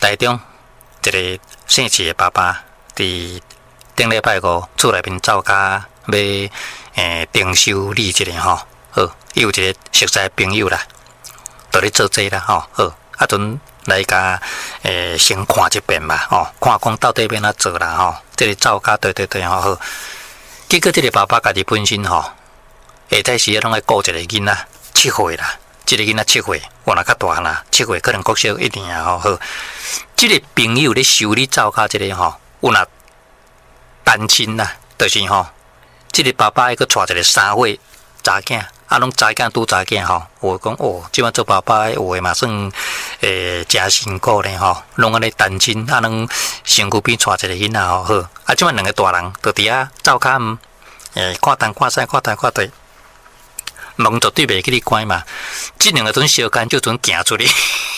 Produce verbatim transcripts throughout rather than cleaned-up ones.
台中一个姓氏的爸爸，伫顶礼拜五厝内面走家要诶订修礼一个吼，好，伊有一个熟悉的朋友啦，伫咧做这啦吼，好，啊阵来甲诶先看一遍嘛，吼，看讲到底要哪做啦吼，这个走家对对对吼好，结果这个爸爸家己本身吼，下早时啊拢爱顾一个囡仔七岁啦。这个囡仔七岁，我若较大啦，七岁可能国小一年啊吼好。这个朋友咧修理灶骹这个吼，有若单亲啦，就是吼，这个爸爸个带一个三岁查囝，啊拢查囝拄查囝吼，我讲哦，即摆做爸爸有诶嘛算诶诚辛苦咧吼，拢安尼单亲，啊拢身躯边带一个囡仔吼好，啊即摆两个大人就伫遐灶骹诶看东看西看东看西。门绝对袂去你关嘛，这两个阵小干就阵行出去，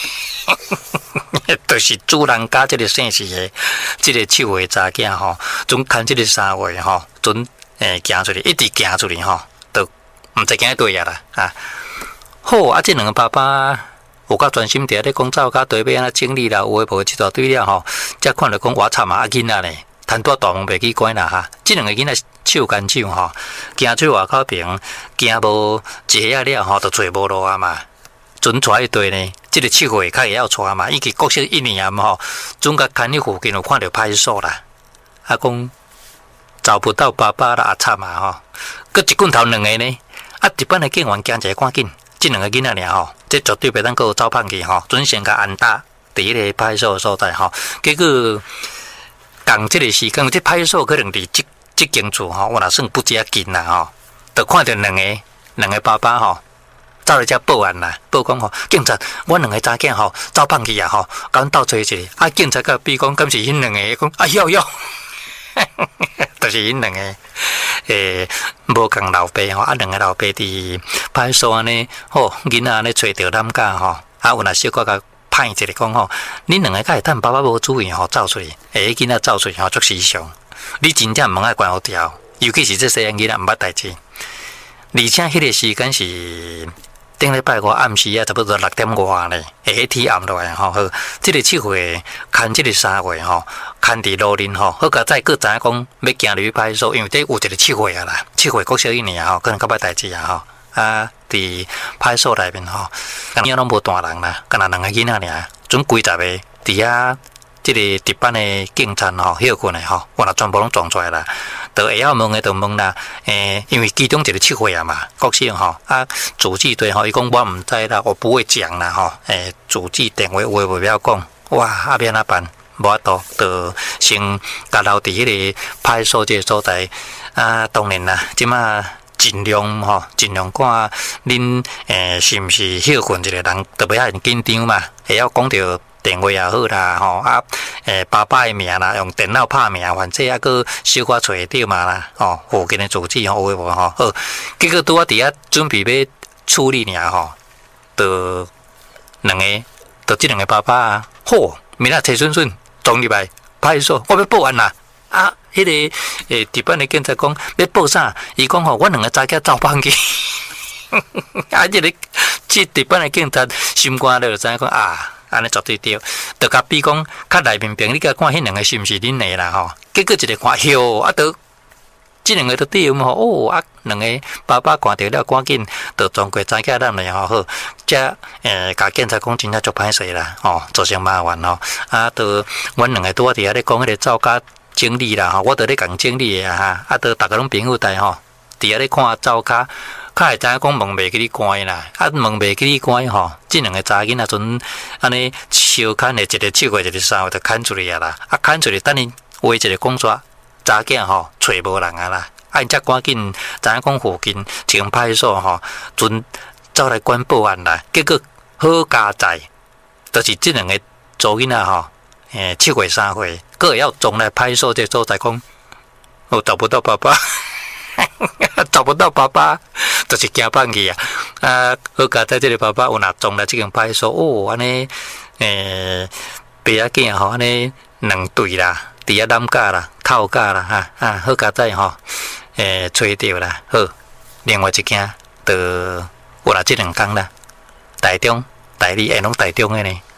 就是主人家这个姓氏的，这个七岁查囝吼，阵看这个三岁吼，阵诶行出去，一直行出去吼，都唔知行对啊啦啊。好啊，这两个爸爸有较专心伫咧讲走甲对面啊整理啦，有诶无一大堆了吼，才看到讲我惨啊囡仔咧。摊大大门袂去关啦哈，即两个囡仔手牵手吼，行出外口边，行无一下了吼，就找无路啊嘛。准带一对呢，即、這個七岁较会晓带嘛，伊去国小一年嘛吼，准甲牵去附近有看到派出所啦。啊讲找不到爸爸啦，啊惨啊吼，佮一棍头两个呢，啊一般的警员惊一个赶紧，即两个囡仔尔吼，这绝对袂当搁走歹去吼，准先甲安搭伫迄个派出所所在吼，结果。共即个时间，即派出所可能离即即间厝吼，我若算不遮近啦吼，就看到两个两个爸爸吼，走来遮报案啦，报讲吼，警察，阮两个查囝吼走放去啊吼，甲阮斗做一个，啊警察甲比讲，敢是因两个讲，啊哟哟，就是因两个诶，无共老爸吼，啊两个老爸伫派出所安尼，吼囡仔安尼找着咱家吼，啊有若小可甲。歹一个讲吼，恁两个甲会趁爸爸无注意吼走出去，下囡仔走出去吼足时常。你真正门爱关好条，尤其是这细汉囡仔毋捌代志。而且迄个时间是顶礼拜五暗时啊，差不多六点外咧，下天暗落来吼。好，即、這个七岁牵即个三岁吼，牵伫路林吼，好甲再个知影讲要行入去派出所，因为这有一个七岁啊啦，七岁国小一年吼，可能较捌代志啊吼。啊，伫派出所内面吼，囝拢无大人啦，干那两个囡仔尔，准几十个伫遐，即个值班的警察吼，休困的吼，我若全部拢撞出来啦，就会晓问的就问啦，诶，因为其中一个七岁啊嘛，国小吼，啊，主治对吼，伊讲我毋知啦，我不会讲啦吼，诶，主治电话话袂晓讲，哇，啊变哪办？无法度，就先甲留伫迄个派出所这个所在，啊，当然啦，即马。尽量吼，尽量看恁诶是毋是休困一个人，特别遐紧张嘛，会晓讲着电话也好啦，吼啊诶爸爸诶名啦，用电脑拍名，反正还佫小可找会着嘛啦，吼附近诶组织吼有诶无吼，好，结果拄啊伫遐准备要处理尔吼，就两个，就即两个爸爸啊，嚯，明仔找顺顺撞入来派出所，我要报案啦，啊！迄、那个诶，值班的警察讲要报啥？伊讲吼，阮两个查囝走放去。啊，即、这个即值班的警察心肝了，就知影讲啊，安尼绝对对。就甲比讲，较内面边你甲看迄两个是毋是恁的啦吼？结果一个看哟，啊，都即两个都对嘛吼。哦，啊，两个爸爸看到了，赶紧就转过查囝咱来吼好。则诶，甲警察讲真正足歹势啦，吼，造成麻烦吼。啊，都阮两个拄啊伫遐咧讲迄个走家。整理啦吼，我伫咧共整理啊哈，啊，都逐个拢朋友带吼，伫遐咧看灶骹，较会知影讲门袂去你关啦，啊门袂去你关吼，即两个查囡仔阵安尼相牵的，一个七岁，一个三岁，就牵出去啊啦，啊牵出去，等伊画一个工作，查囝吼找无人啊啦，啊因则赶紧知影讲附近前派出所吼，阵走来管报案啦，结果好加载，就是即两个查囡仔吼。诶，七岁三岁，个要总来派出所这所在讲，我找不到爸爸，找不到爸爸，就是惊放弃啊！啊，好佳在这个爸爸有若总来这间派出所，哦，安尼诶，爸仔囝吼，安尼两对啦，伫遐揽架啦、靠架啦，哈啊，好佳在吼，诶，找着啦，好，另外一件就有啦，这两工啦，台中、台里，诶，拢台中的呢。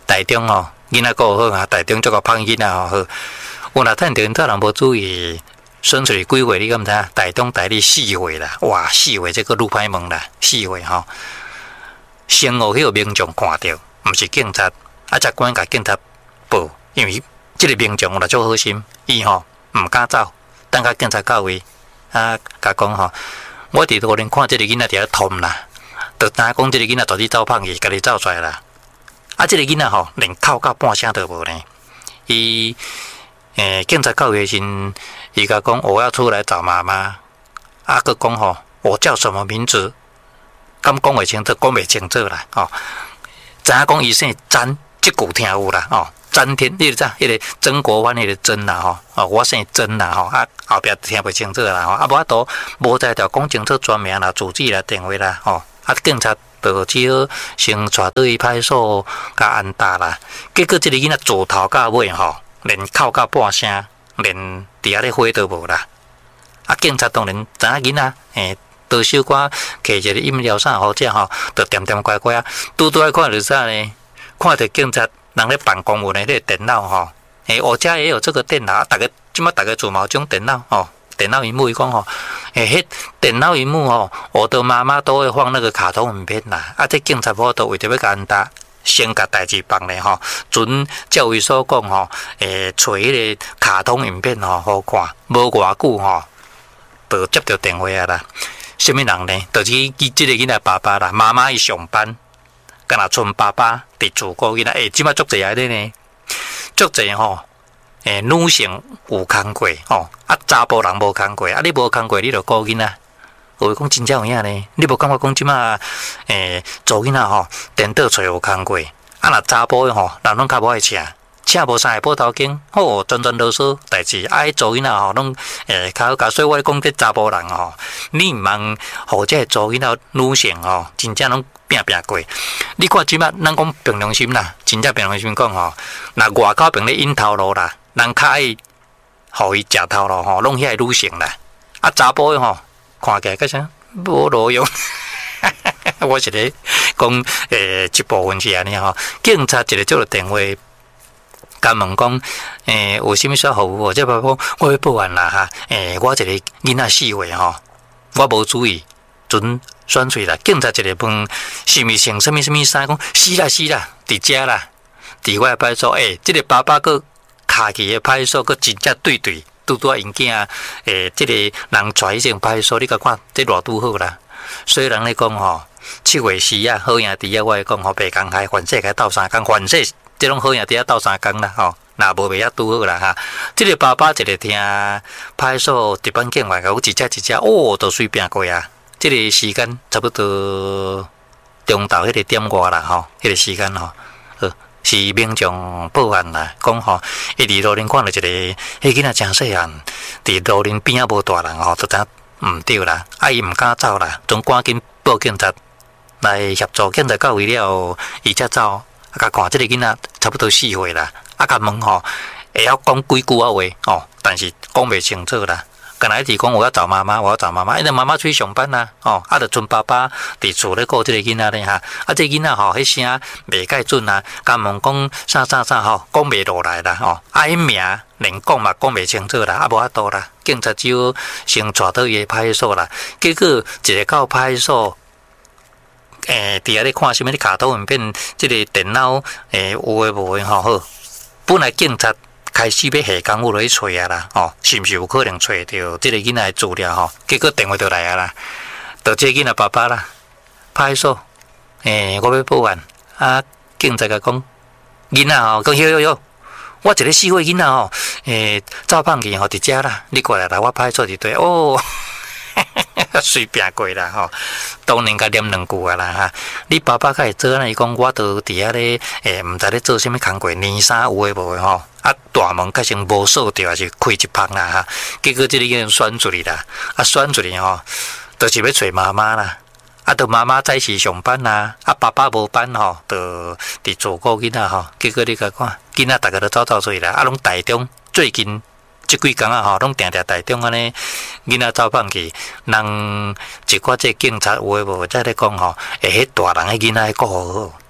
台中吼，囡仔顾好啊，台中足个胖囡仔吼好。有若趁着特人无注意，选出来几岁你敢毋知？台中台里四岁啦，哇，四岁这个愈歹问啦，四岁吼。先后迄个民众看到，毋是警察，啊，才赶甲警察报，因为即个民众啦足好心，伊吼毋敢走，等甲警察到位，啊，甲讲吼，我伫路顶看即个囡仔伫遐痛啦，就知讲即个囡仔到底走胖去，家己走出来啦。啊，即个囡仔吼连哭到半声都无呢，伊。诶，警察告时阵，伊甲讲我要出来找妈妈，啊，佮讲吼，我叫什么名字？敢讲袂清楚，讲袂清楚啦，哦，知影讲伊姓詹，即句听有啦，哦，詹天，你知影，迄个曾国藩迄个曾啦，吼，哦，我姓曾啦，吼，啊，后壁听袂清楚啦，吼，啊，无法度，无在条讲清楚全名啦、住址啦、电话啦，吼，啊，警察就只好先带倒去派出所甲安踏啦，结果即个囡仔自头到尾吼。连哭到半声，连伫遐咧火都无啦。啊，警察当然知影囡仔，诶，多少寡摕一个饮料啥好食吼，就点点乖乖啊。拄拄爱看着啥呢？看着警察人咧办公务呢，咧电脑吼，诶，我家也有这个电脑，大家即摆大家做毛种电脑吼，电脑荧幕伊讲吼，诶，迄电脑荧幕吼，我的妈妈都会放那个卡通影片啦。啊，这警察部都为着要甲安踏。先甲代志办咧吼，准教育所讲吼，诶，找迄个卡通影片吼好看，无偌久吼，就接到电话啊啦。什么人呢？就是伊即个囡仔爸爸啦，妈妈伊上班，敢若剩爸爸伫厝顾囡仔。诶，即摆足济啊咧呢，足济吼，诶，女性有工过吼，啊，查甫人无工过，啊，你无工过，你著顾囡仔。有讲真正有影呢，你无感觉讲即马诶做囡仔吼，颠倒找有工过，啊若查甫诶吼，人拢较无爱请，请无啥会报头经，吼全全啰嗦代志，爱做囡仔吼，拢诶较好教，所以我讲这查甫人吼，你毋茫互这做囡仔女性吼，真正拢拼拼过。你看即马咱讲凭良心啦，真正凭良心讲吼，若外口凭咧引头路啦，人较爱互伊食头路吼，拢遐个女性啦，啊查甫诶吼。看起来个啥无路用，我是咧讲诶一部分是安尼吼。警察一个接到电话，甲问讲诶有啥物需要服务？即包讲我要报案啦哈。诶，我一个囡仔四岁吼，我无注意，准选出啦。警察一个问是毋是穿什物什物衫？讲是啦是啦，伫遮啦，伫我诶派出所。诶，即个爸爸个卡去诶派出所，个真正对对。拄拄啊，因囝诶，即个人带去种派出所，你甲看，这偌拄好啦。虽然咧讲吼，七月时啊，好兄弟啊，我会讲吼，白工开，凡世界斗三工，凡世即种好兄弟啊斗三工啦，吼，若无袂遐拄好啦哈。即个爸爸一个听派出所值班警员甲我一只一只，哦，都随便过啊。即个时间差不多中昼迄个点外啦，吼，迄个时间吼。是民众报案啦，讲吼，伊伫路顶看到一个，迄囡仔真细汉，伫路顶边仔无大人吼，就知毋对啦，啊伊毋敢走啦，总赶紧报警察来协助，警察到位了后，伊才走，啊，甲看即个囡仔差不多四岁啦，啊，甲问吼，会晓讲几句啊话哦，但是讲袂清楚啦。刚才提讲我要找妈妈，我要找妈妈，因为妈妈出去上班啦，哦，啊，就剩爸爸伫厝咧顾即个囡仔咧哈，啊，这囡仔吼，迄声袂介准啊，甲问讲啥啥啥吼，讲袂落来啦，哦，啊，迄名连讲嘛讲袂清楚啦，啊，无法度啦，警察只好先带到伊派出所啦，结果一个到派出所，诶，伫遐咧看什么咧卡通影片，即个电脑诶有诶无诶吼好，本来警察。开始要下工夫落去找啊啦，哦，是毋是有可能找到即个囡仔资料吼？结果电话就来啊啦，就即个囡仔爸爸啦，派出所，诶、欸，我要报案，啊，警察甲讲，囡仔吼，讲哟哟哟，我一个四岁囡仔吼，诶、欸，走放去吼伫遮啦，你过来啦，我派出所伫对，哦。随便过啦吼，当然甲念两句啊啦哈。你爸爸较会做安尼讲，我都伫遐咧，诶，毋知咧做啥物工课，年衫有诶无诶吼。啊，大门确实无锁着，还是开一旁啦哈。结果即个已经选出去啦，啊，选出去吼，就是要找妈妈啦。啊，着妈妈早时上班啦，啊，爸爸无班吼，着伫做顾囡仔吼。结果你甲看，囡仔逐个都走走出去啦，啊，拢台中最近。即几工啊吼，拢定定台中安尼，囡仔走放去，人一寡即警察有诶无，则咧讲吼，诶，迄大人诶囡仔顾好好。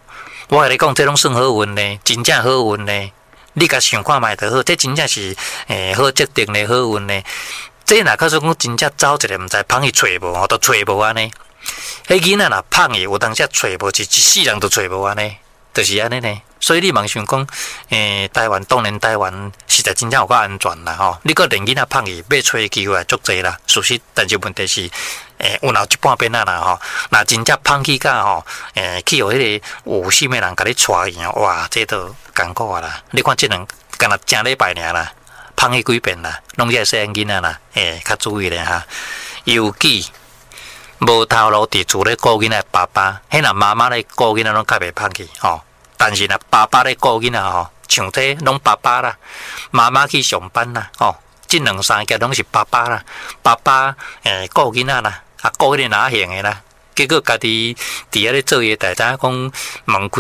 我跟你讲，这拢算好运呢，真正好运呢。你甲想看卖就好，这真正是诶、欸、好决定的好运呢。这若假说讲真正走一个，毋知芳去找无吼，都找无安尼。迄囡仔若芳去，有当时找无，一一世人都找无安尼，就是安尼呢。所以你茫想讲，诶、欸，台湾当然台湾实在真正有够安全啦吼。你个连囡仔芳去，要找机会足济啦，事实，但是问题是，诶、欸，有闹一半边啊啦吼。若真正芳去甲吼，诶、欸，去互迄个有心的人甲你带去，哇，这都艰苦啊啦。你看即两，干若正礼拜尔啦，芳去几遍啦，拢是细汉囡仔啦，诶、欸，较注意咧哈。尤其无头路伫厝咧顾囡仔爸爸，迄若妈妈咧顾囡仔拢较袂芳去吼。但是若爸爸咧顾囡仔吼，像这拢爸爸啦，妈妈去上班啦，吼，即两三件拢是爸爸啦，爸爸诶顾囡仔啦，啊顾迄个哪行的啦，结果家己伫遐咧做嘢，大家讲门开。